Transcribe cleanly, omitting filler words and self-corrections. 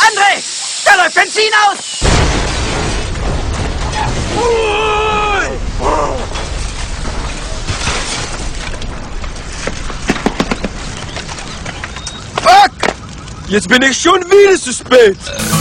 André! Da läuft Benzin aus! Fuck! Jetzt bin ich schon wieder zu spät.